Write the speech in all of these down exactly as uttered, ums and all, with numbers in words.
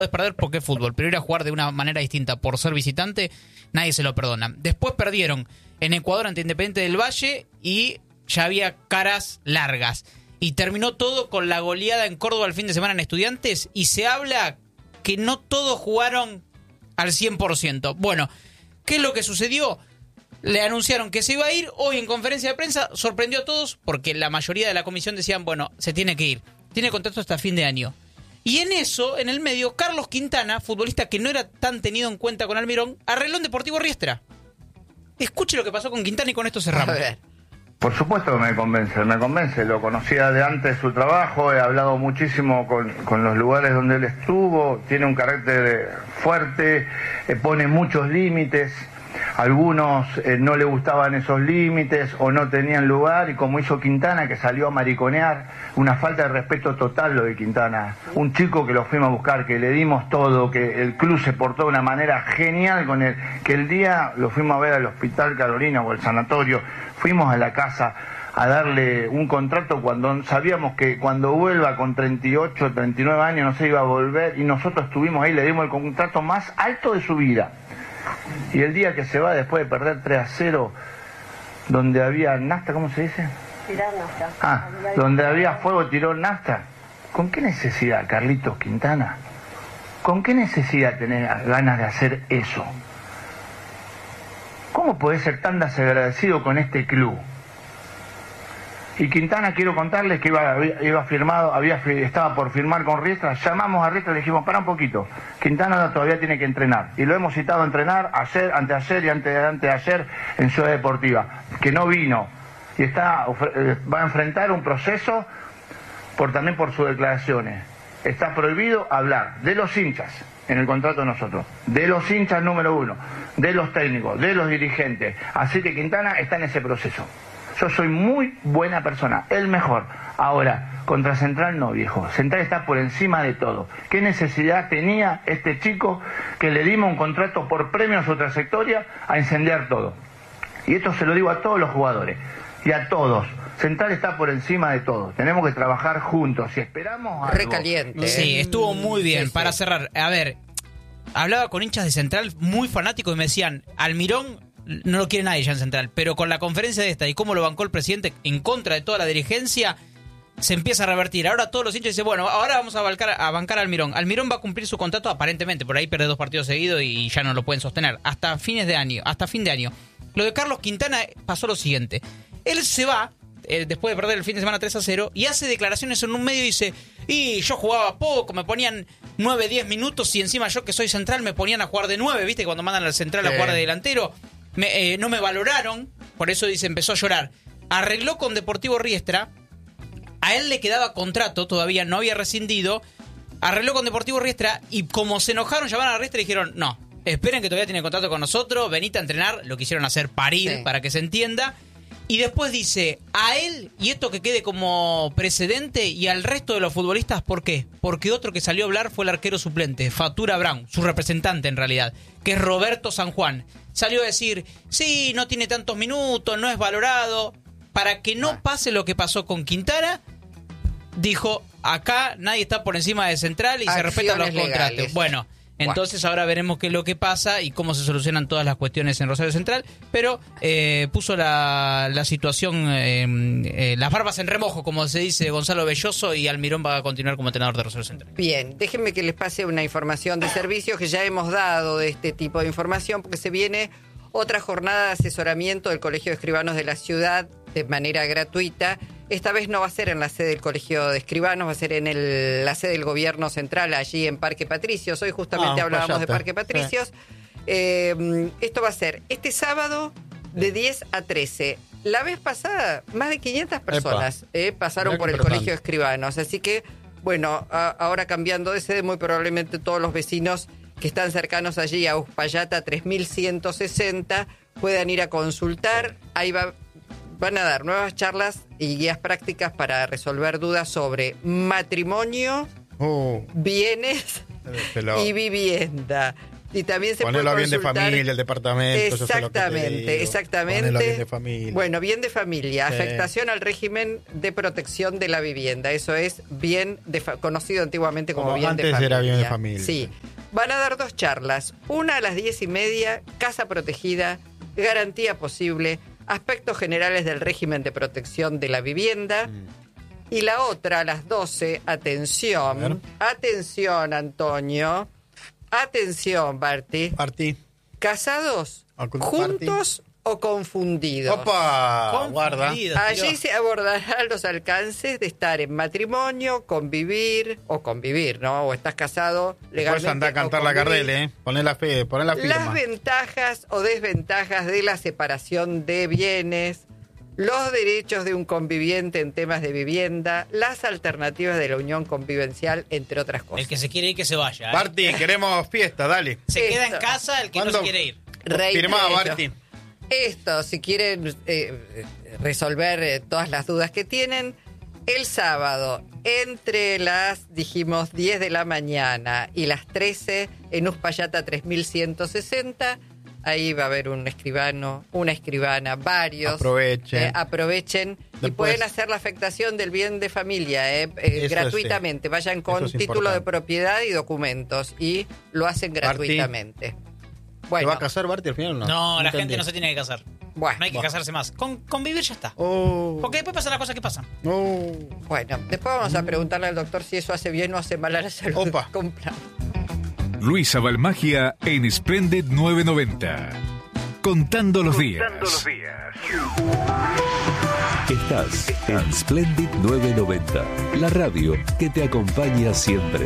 es perder porque es fútbol, pero ir a jugar de una manera distinta por ser visitante, nadie se lo perdona. Después perdieron en Ecuador ante Independiente del Valle y ya había caras largas. Y terminó todo con la goleada en Córdoba el fin de semana en Estudiantes y se habla que no todos jugaron al cien por ciento. Bueno, ¿qué es lo que sucedió? Le anunciaron que se iba a ir. Hoy en conferencia de prensa sorprendió a todos porque la mayoría de la comisión decían, bueno, se tiene que ir. Tiene contrato hasta fin de año. Y en eso, en el medio, Carlos Quintana, futbolista que no era tan tenido en cuenta con Almirón, arregló en Deportivo Riestra. Escuche lo que pasó con Quintana y con esto cerramos. A ver. Por supuesto que me convence, me convence. Lo conocía de antes su trabajo, he hablado muchísimo con, con los lugares donde él estuvo, tiene un carácter fuerte, eh, pone muchos límites. Algunos eh, no le gustaban esos límites o no tenían lugar, y como hizo Quintana, que salió a mariconear, una falta de respeto total lo de Quintana. Un chico que lo fuimos a buscar, que le dimos todo, que el club se portó de una manera genial con él, que el día lo fuimos a ver al Hospital Carolina o al sanatorio, fuimos a la casa a darle un contrato cuando sabíamos que cuando vuelva con treinta y ocho, treinta y nueve años no se iba a volver, y nosotros estuvimos ahí, le dimos el contrato más alto de su vida. Y el día que se va, después de perder tres a cero, donde había nafta, ¿cómo se dice? Tirar nafta. Ah, donde había fuego, tiró nafta. ¿Con qué necesidad, Carlitos Quintana? ¿Con qué necesidad tenés ganas de hacer eso? ¿Cómo podés ser tan desagradecido con este club? Y Quintana, quiero contarles que iba, iba firmado, había estaba por firmar con Riestra. Llamamos a Riestra y le dijimos, para un poquito, Quintana todavía tiene que entrenar. Y lo hemos citado a entrenar ayer, anteayer y ante, anteayer en Ciudad Deportiva, que no vino. Y está va a enfrentar un proceso por también por sus declaraciones. Está prohibido hablar de los hinchas en el contrato de nosotros, de los hinchas número uno, de los técnicos, de los dirigentes. Así que Quintana está en ese proceso. Yo soy muy buena persona, el mejor. Ahora, contra Central no, viejo. Central está por encima de todo. ¿Qué necesidad tenía este chico que le dimos un contrato por premio a su trayectoria a incendiar todo? Y esto se lo digo a todos los jugadores y a todos. Central está por encima de todo. Tenemos que trabajar juntos. Si esperamos algo... Recaliente. Sí, estuvo muy bien. Sí, Para sí. cerrar, a ver, hablaba con hinchas de Central muy fanáticos y me decían, Almirón no lo quiere nadie ya en Central, pero con la conferencia de esta y cómo lo bancó el presidente en contra de toda la dirigencia, se empieza a revertir. Ahora todos los hinchas dicen, bueno, ahora vamos a bancar, a bancar a Almirón. Almirón va a cumplir su contrato aparentemente, por ahí pierde dos partidos seguidos y ya no lo pueden sostener, hasta fines de año, hasta fin de año. Lo de Carlos Quintana pasó lo siguiente. Él se va, eh, después de perder el fin de semana tres a cero, y hace declaraciones en un medio y dice, y yo jugaba poco, me ponían nueve, diez minutos y encima yo que soy Central me ponían a jugar de nueve, ¿viste? Cuando mandan al Central Sí. a jugar de delantero. Me, eh, no me valoraron, por eso dice, empezó a llorar. Arregló con Deportivo Riestra, a él le quedaba contrato, todavía no había rescindido, arregló con Deportivo Riestra y como se enojaron, llamaron a Riestra y dijeron, no, esperen que todavía tiene contrato con nosotros, venite a entrenar, lo quisieron hacer parir, Sí. para que se entienda. Y después dice, a él, y esto que quede como precedente, y al resto de los futbolistas, ¿por qué? Porque otro que salió a hablar fue el arquero suplente, Fatura Brown, su representante en realidad, que es Roberto San Juan. Salió a decir, sí, no tiene tantos minutos, no es valorado. Para que no pase lo que pasó con Quintana, dijo, acá nadie está por encima de Central y se respetan los Acciones contratos. legales. Bueno, entonces ahora veremos qué es lo que pasa y cómo se solucionan todas las cuestiones en Rosario Central, pero eh, puso la, la situación, eh, eh, las barbas en remojo, como se dice Gonzalo Belloso, y Almirón va a continuar como entrenador de Rosario Central. Bien, déjenme que les pase una información de servicios que ya hemos dado de este tipo de información, porque se viene otra jornada de asesoramiento del Colegio de Escribanos de la ciudad de manera gratuita. Esta vez no va a ser en la sede del Colegio de Escribanos, va a ser en el, la sede del Gobierno Central, allí en Parque Patricios. Hoy justamente Ah, hablábamos cállate. de Parque Patricios. Sí. Eh, esto va a ser este sábado de diez a trece. La vez pasada, más de quinientas personas eh, pasaron Mirá por qué el importante. Colegio de Escribanos. Así que, bueno, a, ahora cambiando de sede, muy probablemente todos los vecinos que están cercanos allí a Uspallata tres mil ciento sesenta puedan ir a consultar. Ahí va, van a dar nuevas charlas y guías prácticas para resolver dudas sobre matrimonio, Uh, bienes pero- y vivienda. Y también se Ponelo a puede bien de consultar... familia, el departamento. Exactamente, exactamente. Ponelo a bien de familia. Bueno, bien de familia. Sí. Afectación al régimen de protección de la vivienda. Eso es bien de fa- conocido antiguamente como, Como bien antes de familia. era bien de familia. Sí. Van a dar dos charlas. Una a las diez y media, casa protegida, garantía posible, aspectos generales del régimen de protección de la vivienda. Mm. Y la otra a las doce, atención, atención Antonio, atención Barty. Barty. ¿Casados, juntos o confundidos? ¡Opa! Guarda. Allí Dios. se abordarán los alcances de estar en matrimonio, convivir o convivir, ¿no? O estás casado legalmente. Puedes andar a cantar la Gardel, ¿eh? Poné la fe, poné la firma. Las ventajas o desventajas de la separación de bienes, los derechos de un conviviente en temas de vivienda, las alternativas de la unión convivencial, entre otras cosas. El que se quiere ir, que se vaya. ¿eh? Barty, queremos fiesta, dale. Se Esto. queda en casa el que no ¿Cuándo? se quiere ir. Reitero. Firmá, Barty. Esto, si quieren eh, resolver eh, todas las dudas que tienen, el sábado, entre las, dijimos, diez de la mañana y las trece, en Uspallata tres mil ciento sesenta, ahí va a haber un escribano, una escribana, varios. Aprovechen. Eh, aprovechen y Después- pueden hacer la afectación del bien de familia eh, eh, Eso gratuitamente. sí. Vayan con Eso es título de importante. propiedad y documentos y lo hacen gratuitamente. ¿Te Bueno, va a casar Barty al final o no? No, la entendí. gente no se tiene que casar. bueno, No hay que Buah. casarse más. Con, convivir ya está. Oh. Porque después pasan las cosas que pasan. No. bueno, después vamos a preguntarle al doctor si eso hace bien o hace mal a la salud. Opa. Compra. Luisa Balmagia en Splendid novecientos noventa. Contando los días. Estás en Splendid novecientos noventa, la radio que te acompaña siempre.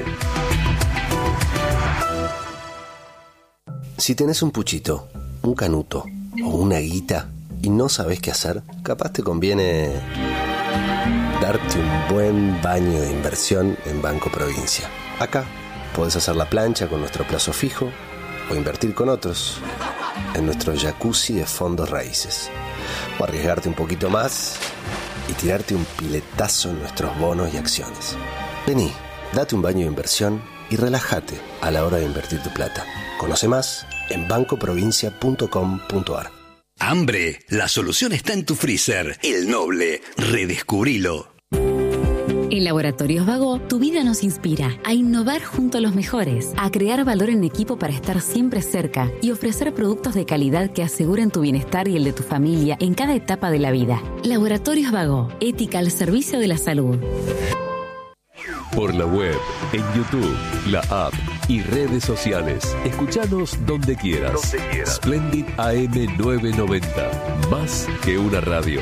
Si tenés un puchito, un canuto o una guita y no sabés qué hacer, capaz te conviene darte un buen baño de inversión en Banco Provincia. Acá podés hacer la plancha con nuestro plazo fijo o invertir con otros en nuestro jacuzzi de fondos raíces. O arriesgarte un poquito más y tirarte un piletazo en nuestros bonos y acciones. Vení, date un baño de inversión y relájate a la hora de invertir tu plata. Conoce más en banco provincia punto com punto a r. Hambre, la solución está en tu freezer. El Noble, redescubrilo. En Laboratorios Vago, tu vida nos inspira a innovar junto a los mejores, a crear valor en equipo para estar siempre cerca y ofrecer productos de calidad que aseguren tu bienestar y el de tu familia en cada etapa de la vida. Laboratorios Vago, ética al servicio de la salud. Por la web, en YouTube, la app y redes sociales. Escuchanos donde quieras. Donde quieras. Splendid A M novecientos noventa. Más que una radio.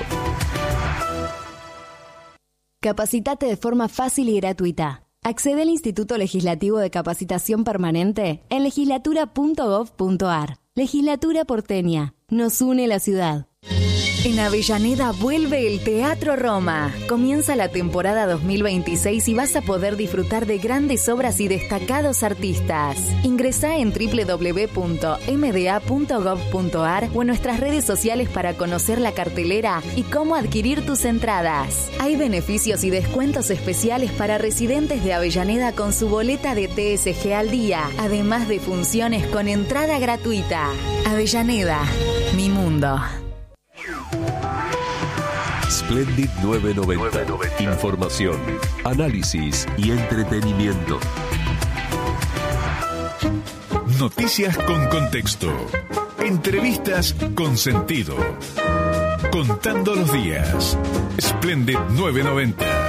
Capacitate de forma fácil y gratuita. Accede al Instituto Legislativo de Capacitación Permanente en legislatura punto gov punto a r. Legislatura porteña. Nos une la ciudad. En Avellaneda vuelve el Teatro Roma. Comienza la temporada dos mil veintiséis y vas a poder disfrutar de grandes obras y destacados artistas. Ingresá en doble u doble u doble u punto m d a punto gov punto a r o en nuestras redes sociales para conocer la cartelera y cómo adquirir tus entradas. Hay beneficios y descuentos especiales para residentes de Avellaneda con su boleta de T S G al día, además de funciones con entrada gratuita. Avellaneda, mi mundo. Splendid novecientos noventa. Información, análisis y entretenimiento. Noticias con contexto. Entrevistas con sentido. Contando los días. Splendid novecientos noventa.